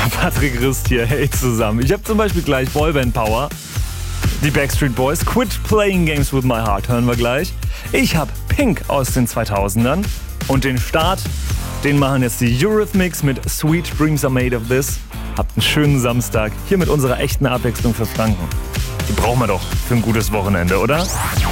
Patrick Rist hier, hey zusammen. Ich habe zum Beispiel gleich Boyband Power. Die Backstreet Boys, Quit Playing Games With My Heart hören wir gleich. Ich habe Pink aus den 2000ern. Und den Start, den machen jetzt die Eurythmics mit Sweet Dreams Are Made of This. Habt einen schönen Samstag hier mit unserer echten Abwechslung für Franken. Die brauchen wir doch für ein gutes Wochenende, oder?